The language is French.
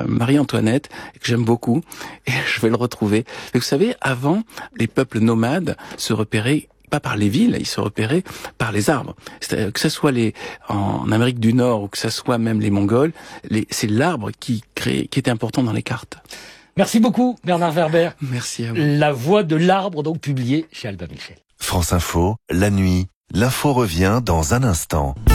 Marie-Antoinette, que j'aime beaucoup, et je vais le retrouver. Mais vous savez, avant, les peuples nomades se repéraient pas par les villes, ils se repéraient par les arbres. Que ce soit en Amérique du Nord ou que ce soit même les Mongols, c'est l'arbre qui était important dans les cartes. Merci beaucoup, Bernard Werber. Merci à vous. La voix de l'arbre, donc publiée chez Albin Michel. France Info, la nuit, l'info revient dans un instant.